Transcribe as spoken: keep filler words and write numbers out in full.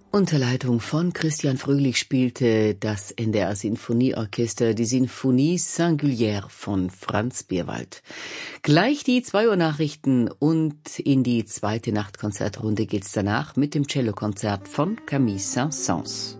Unter Leitung von Christian Fröhlich spielte das N D R Sinfonieorchester die Sinfonie Singulière von Franz Beerwald. Gleich die zwei Uhr Nachrichten und in die zweite Nachtkonzertrunde geht's danach mit dem Cellokonzert von Camille Saint-Saëns.